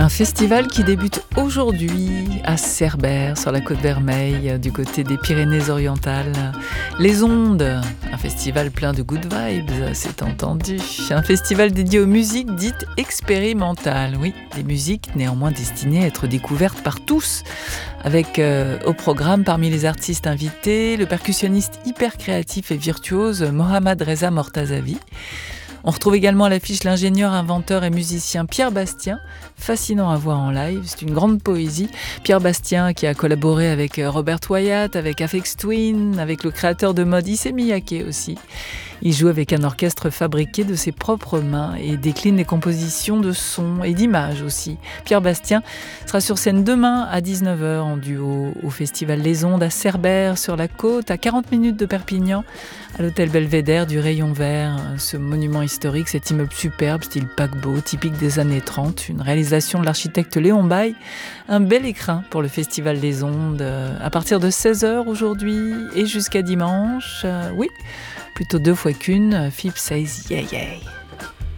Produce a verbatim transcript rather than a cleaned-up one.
Un festival qui débute aujourd'hui à Cerbère, sur la côte Vermeille, du côté des Pyrénées-Orientales. Les Ondes, un festival plein de good vibes, c'est entendu. Un festival dédié aux musiques dites expérimentales. Oui, des musiques néanmoins destinées à être découvertes par tous. Avec euh, au programme, parmi les artistes invités, le percussionniste hyper créatif et virtuose Mohammad Reza Mortazavi. On retrouve également à l'affiche l'ingénieur, inventeur et musicien Pierre Bastien, fascinant à voir en live, c'est une grande poésie. Pierre Bastien qui a collaboré avec Robert Wyatt, avec Aphex Twin, avec le créateur de mode Issey Miyake aussi. Il joue avec un orchestre fabriqué de ses propres mains et décline des compositions de sons et d'images aussi. Pierre Bastien sera sur scène demain à dix-neuf heures en duo au Festival Les Ondes à Cerbère sur la côte, à quarante minutes de Perpignan, à l'hôtel Belvédère du Rayon Vert. Ce monument historique, cet immeuble superbe, style paquebot, typique des années trente, une réalisation de l'architecte Léon Baye. Un bel écrin pour le Festival des Ondes, à partir de seize heures aujourd'hui et jusqu'à dimanche. Euh, oui, plutôt deux fois qu'une. Philippe says yeah yeah.